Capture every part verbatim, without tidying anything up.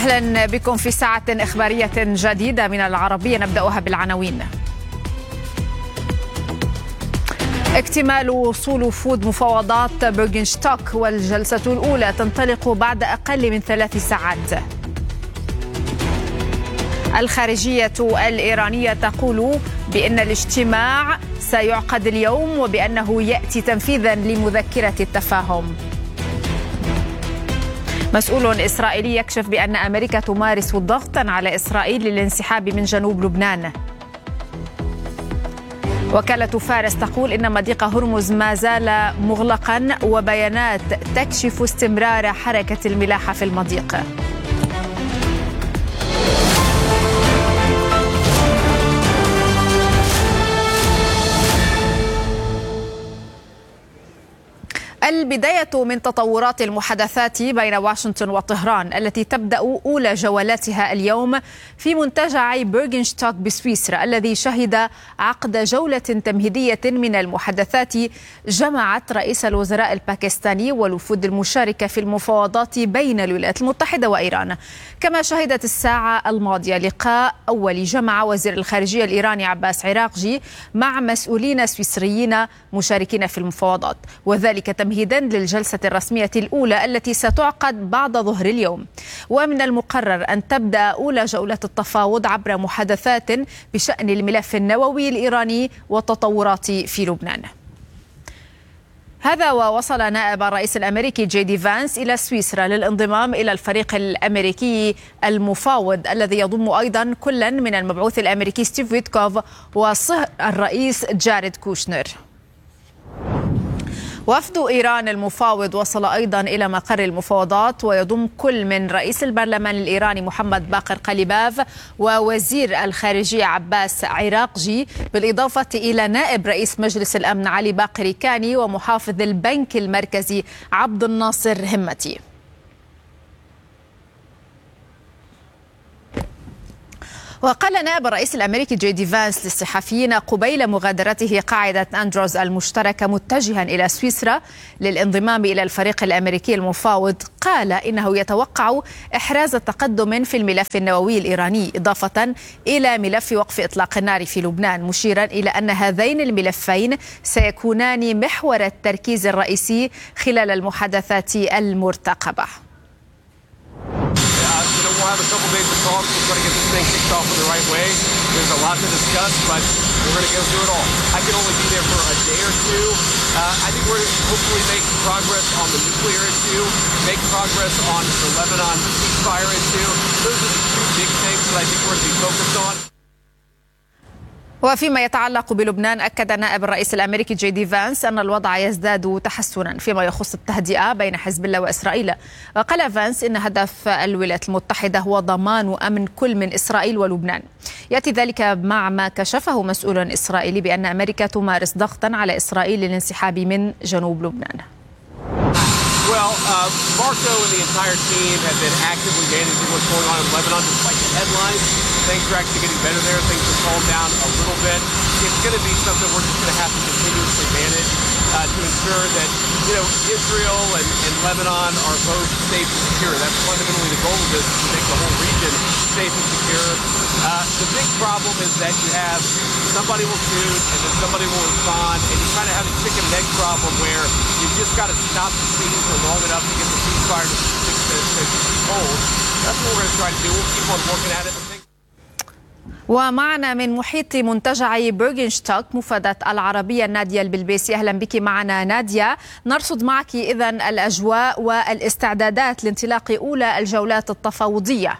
أهلا بكم في ساعة إخبارية جديدة من العربية، نبدأها بالعناوين. اكتمال وصول وفود مفاوضات بيرغنشتوك، والجلسة الأولى تنطلق بعد أقل من ثلاث ساعات. الخارجية الإيرانية تقول بأن الاجتماع سيعقد اليوم وبأنه يأتي تنفيذا لمذكرة التفاهم. مسؤول إسرائيلي يكشف بأن أمريكا تمارس ضغطا على إسرائيل للانسحاب من جنوب لبنان. وكالة فارس تقول إن مضيق هرمز ما زال مغلقا، وبيانات تكشف استمرار حركة الملاحة في المضيق. البداية من تطورات المحادثات بين واشنطن وطهران التي تبدأ أولى جولاتها اليوم في منتجع بيرغنشتوك بسويسرا، الذي شهد عقد جولة تمهيدية من المحادثات جمعت رئيس الوزراء الباكستاني والوفود المشاركة في المفاوضات بين الولايات المتحدة وإيران. كما شهدت الساعة الماضية لقاء أول جمع وزير الخارجية الإيراني عباس عراقجي مع مسؤولين سويسريين مشاركين في المفاوضات، وذلك تمهيدا للجلسة الرسمية الأولى التي ستعقد بعد ظهر اليوم. ومن المقرر أن تبدأ أولى جولة التفاوض عبر محادثات بشأن الملف النووي الإيراني والتطورات في لبنان. هذا ووصل نائب الرئيس الأمريكي جي دي فانس إلى سويسرا للانضمام إلى الفريق الأمريكي المفاوض الذي يضم أيضا كلا من المبعوث الأمريكي ستيف ويتكوف وصهر الرئيس جاريد كوشنر. وفد إيران المفاوض وصل أيضا إلى مقر المفاوضات، ويضم كل من رئيس البرلمان الإيراني محمد باقر قليباف ووزير الخارجية عباس عراقجي، بالإضافة إلى نائب رئيس مجلس الأمن علي باقر كاني ومحافظ البنك المركزي عبد الناصر همتي. وقال نائب الرئيس الأمريكي جي دي فانس للصحفيين قبيل مغادرته قاعدة أندروز المشتركة متجها إلى سويسرا للانضمام إلى الفريق الأمريكي المفاوض، قال إنه يتوقع إحراز التقدم في الملف النووي الإيراني، إضافة إلى ملف وقف إطلاق النار في لبنان، مشيرا إلى أن هذين الملفين سيكونان محور التركيز الرئيسي خلال المحادثات المرتقبة. We'll have a couple days of talks. We're going to get this thing kicked off in the right way. There's a lot to discuss, but we're going to go through it all. I can only be there for a day or two. Uh, I think we're going to hopefully make progress on the nuclear issue, make progress on the Lebanon ceasefire issue. Those are the two big things that I think we're going to be focused on. وفيما يتعلق بلبنان، أكد نائب الرئيس الأمريكي جي دي فانس أن الوضع يزداد تحسنا فيما يخص التهدئة بين حزب الله وإسرائيل. وقال فانس إن هدف الولايات المتحدة هو ضمان أمن كل من إسرائيل ولبنان. يأتي ذلك مع ما كشفه مسؤول إسرائيلي بأن أمريكا تمارس ضغطا على إسرائيل للانسحاب من جنوب لبنان. Well, uh, Marco and the entire team have been actively managing what's going on in Lebanon. Despite the headlines, things are actually getting better there. Things have calmed down a little bit. It's going to be something we're just going to have to continuously manage uh, to ensure that, you know, Israel and, and Lebanon are both safe and secure. That's fundamentally the goal of this, is to make the whole region safe and secure. Uh, the big problem is that you have somebody will shoot and then somebody will respond, and you kind of have a chicken and egg problem where you've just got to stop the scene for long enough to get the ceasefire to, to, to, to hold. That's what we're going to try to do. We'll keep on working at it. ومعنا من محيط منتجع بيرغنشتوك مفادة العربية نادية البلبيسي. أهلا بك معنا نادية. نرصد معك إذن الأجواء والاستعدادات لانطلاق أولى الجولات التفاوضية.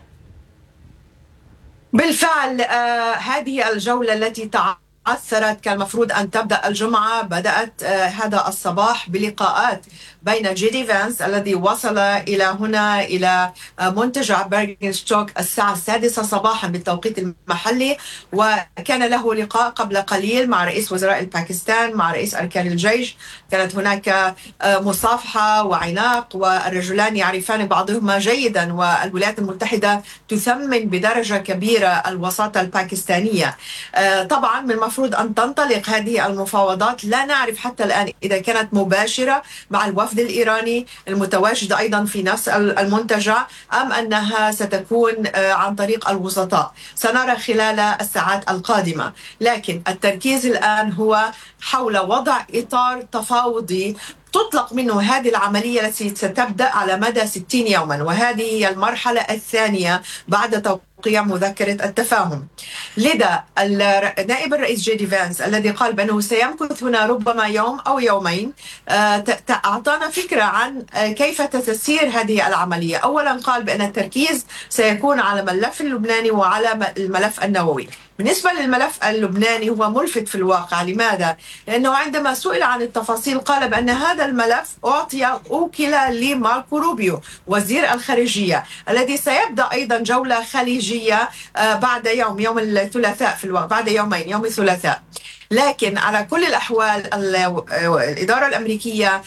بالفعل آه هذه الجولة التي تعثرت كان المفروض أن تبدأ الجمعة بدأت آه هذا الصباح بلقاءات بين جي دي فانس الذي وصل إلى هنا إلى منتجع بيرغنشتوك الساعة السادسة صباحا بالتوقيت المحلي، وكان له لقاء قبل قليل مع رئيس وزراء الباكستان مع رئيس أركان الجيش. كانت هناك مصافحة وعناق، والرجلان يعرفان بعضهما جيدا، والولايات المتحدة تثمن بدرجة كبيرة الوساطة الباكستانية. طبعا من المفروض أن تنطلق هذه المفاوضات. لا نعرف حتى الآن إذا كانت مباشرة مع الوفد الإيراني المتواجد أيضا في نفس المنتجع أم أنها ستكون عن طريق الوسطاء. سنرى خلال الساعات القادمة، لكن التركيز الآن هو حول وضع إطار تفاوضي تطلق منه هذه العملية التي ستبدأ على مدى ستين يوما، وهذه هي المرحلة الثانية بعد توقيع مذكرة التفاهم. لذا نائب الرئيس جي دي فانس الذي قال بأنه سيمكث هنا ربما يوم أو يومين أعطانا فكرة عن كيف تسير هذه العملية. أولا قال بأن التركيز سيكون على الملف اللبناني وعلى الملف النووي. بالنسبة للملف اللبناني هو ملفت في الواقع. لماذا؟ لأنه عندما سئل عن التفاصيل قال بأن هذا الملف أعطي أوكل لماركو روبيو وزير الخارجية الذي سيبدأ أيضا جولة خليجية بعد يوم يوم الثلاثاء في الواقع بعد يومين يوم الثلاثاء. لكن على كل الأحوال الإدارة الأمريكية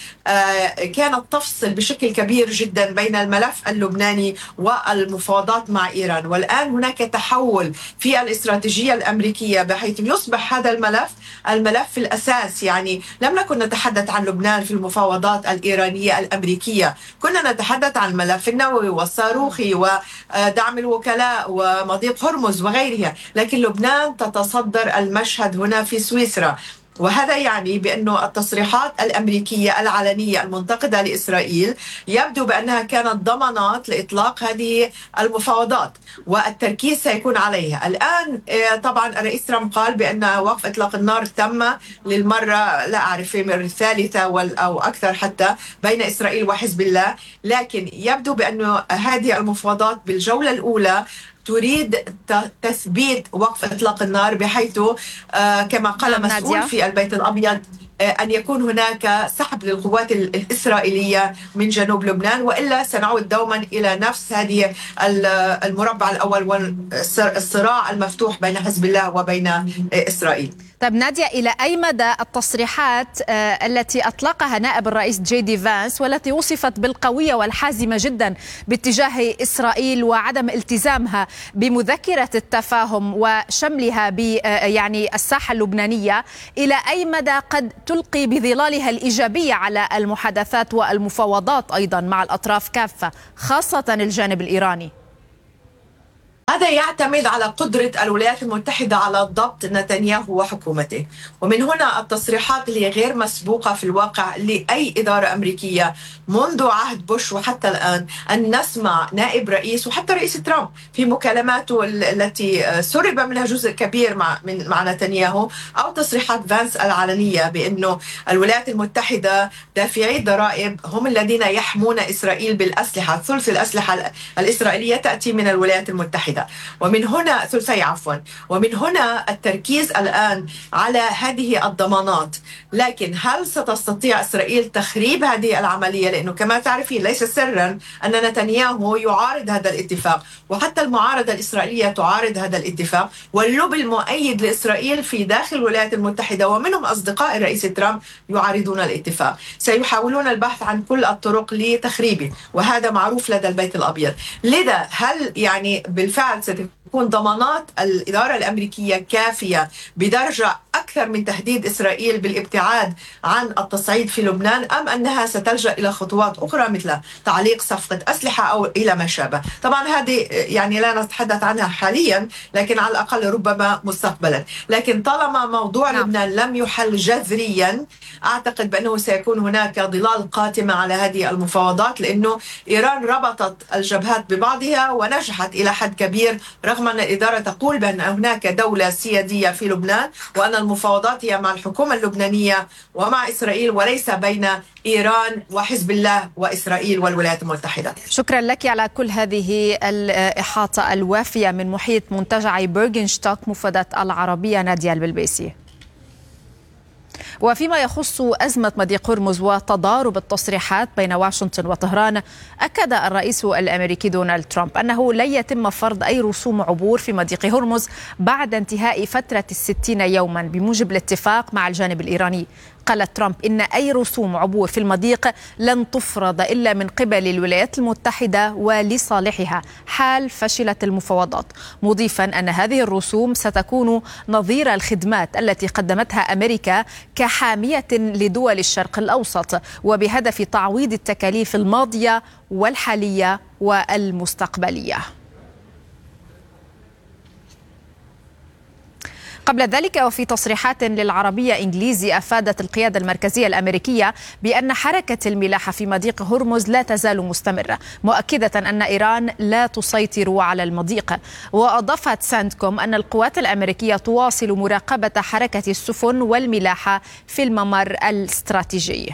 كانت تفصل بشكل كبير جدا بين الملف اللبناني والمفاوضات مع إيران، والآن هناك تحول في الاستراتيجية الأمريكية بحيث يصبح هذا الملف الملف الأساس. يعني لم نكن نتحدث عن لبنان في المفاوضات الإيرانية الأمريكية، كنا نتحدث عن الملف النووي والصاروخي ودعم الوكلاء ومضيق هرمز وغيرها، لكن لبنان تتصدر المشهد هنا في سويسرا. وهذا يعني بأنه التصريحات الأمريكية العلنية المنتقدة لإسرائيل يبدو بأنها كانت ضمانات لإطلاق هذه المفاوضات والتركيز سيكون عليها. الآن طبعا الرئيس ترامب قال بأن وقف إطلاق النار تم للمرة لا أعرف المرة الثالثة أو أكثر حتى بين إسرائيل وحزب الله، لكن يبدو بأن هذه المفاوضات بالجولة الأولى تريد تثبيت وقف إطلاق النار بحيث كما قال مسؤول في البيت الأبيض أن يكون هناك سحب للقوات الإسرائيلية من جنوب لبنان، وإلا سنعود دوما إلى نفس هذه المربع الأول والصراع المفتوح بين حزب الله وبين إسرائيل. طيب نادية، إلى أي مدى التصريحات التي أطلقها نائب الرئيس جي دي فانس والتي وصفت بالقوية والحازمة جدا باتجاه إسرائيل وعدم التزامها بمذكرة التفاهم وشملها ب يعني الساحة اللبنانية، إلى أي مدى قد تلقي بظلالها الإيجابية على المحادثات والمفاوضات أيضا مع الأطراف كافة خاصة الجانب الإيراني؟ هذا يعتمد على قدرة الولايات المتحدة على ضبط نتنياهو وحكومته، ومن هنا التصريحات اللي غير مسبوقة في الواقع لأي إدارة أمريكية منذ عهد بوش وحتى الآن أن نسمع نائب رئيس وحتى رئيس ترامب في مكالماته التي سرب منها جزء كبير مع من مع نتنياهو أو تصريحات فانس العلنية بأنه الولايات المتحدة دافعي الضرائب هم الذين يحمون إسرائيل بالأسلحة. ثلث الأسلحة الإسرائيلية تأتي من الولايات المتحدة، ومن هنا ثلثي عفوا ومن هنا التركيز الآن على هذه الضمانات. لكن هل ستستطيع إسرائيل تخريب هذه العملية؟ لأنه كما تعرفين ليس سرا أن نتنياهو يعارض هذا الاتفاق، وحتى المعارضة الإسرائيلية تعارض هذا الاتفاق، واللوبي المؤيد لإسرائيل في داخل الولايات المتحدة ومنهم أصدقاء الرئيس ترامب يعارضون الاتفاق. سيحاولون البحث عن كل الطرق لتخريبه، وهذا معروف لدى البيت الأبيض. لذا هل يعني بالفعل ستكون ضمانات الإدارة الأمريكية كافية بدرجة أكثر من تهديد إسرائيل بالابتعاد عن التصعيد في لبنان، أم أنها ستلجأ إلى خطوات أخرى مثل تعليق صفقة أسلحة أو إلى ما شابه؟ طبعا هذه يعني لا نتحدث عنها حاليا، لكن على الأقل ربما مستقبلا. لكن طالما موضوع نعم. لبنان لم يحل جذريا، أعتقد بأنه سيكون هناك ظلال قاتمة على هذه المفاوضات، لأنه إيران ربطت الجبهات ببعضها ونجحت إلى حد كبير، رغم أن الإدارة تقول بأن هناك دولة سيادية في لبنان وأن المفاوضات هي مع الحكومة اللبنانية ومع إسرائيل وليس بين إيران وحزب الله وإسرائيل والولايات المتحدة. شكرا لك على كل هذه الإحاطة الوافية من محيط منتجعي بيرغنشتوك مفادات العربية نادية البلبيسي. وفيما يخص أزمة مضيق هرمز وتضارب التصريحات بين واشنطن وطهران، أكد الرئيس الأمريكي دونالد ترامب أنه لن يتم فرض أي رسوم عبور في مضيق هرمز بعد انتهاء فترة الستين يوما بموجب الاتفاق مع الجانب الإيراني. قال ترامب إن أي رسوم عبور في المضيق لن تفرض إلا من قبل الولايات المتحدة ولصالحها حال فشلت المفاوضات، مضيفا أن هذه الرسوم ستكون نظير الخدمات التي قدمتها أمريكا كحامية لدول الشرق الأوسط وبهدف تعويض التكاليف الماضية والحالية والمستقبلية. قبل ذلك وفي تصريحات للعربية إنجليزي، أفادت القيادة المركزية الأمريكية بأن حركة الملاحة في مضيق هرمز لا تزال مستمرة، مؤكدة أن إيران لا تسيطر على المضيق. وأضافت ساندكوم أن القوات الأمريكية تواصل مراقبة حركة السفن والملاحة في الممر الاستراتيجي.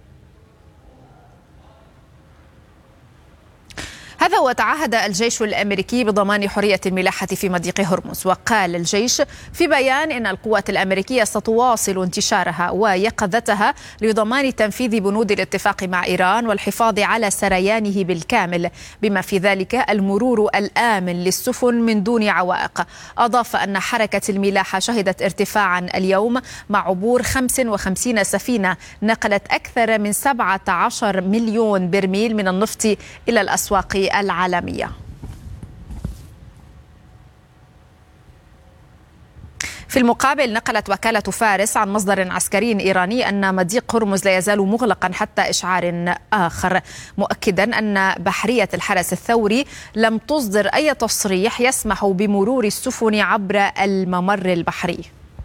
هذا وتعهد الجيش الأمريكي بضمان حرية الملاحة في مضيق هرمز. وقال الجيش في بيان إن القوات الأمريكية ستواصل انتشارها ويقظتها لضمان تنفيذ بنود الاتفاق مع إيران والحفاظ على سريانه بالكامل، بما في ذلك المرور الآمن للسفن من دون عوائق. أضاف أن حركة الملاحة شهدت ارتفاعا اليوم مع عبور خمس وخمسين سفينة نقلت أكثر من سبعة عشر مليون برميل من النفط إلى الأسواق العالمية. في المقابل، نقلت وكالة فارس عن مصدر عسكري إيراني أن مضيق هرمز لا يزال مغلقا حتى إشعار آخر، مؤكدا أن بحرية الحرس الثوري لم تصدر أي تصريح يسمح بمرور السفن عبر الممر البحري.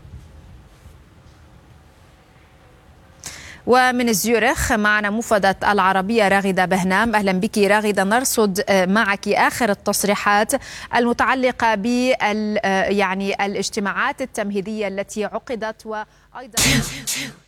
ومن زيورخ معنا مفادة العربية راغدة بهنام. أهلا بك راغدة، نرصد معك آخر التصريحات المتعلقة بال يعني الاجتماعات التمهيدية التي عقدت وأيضا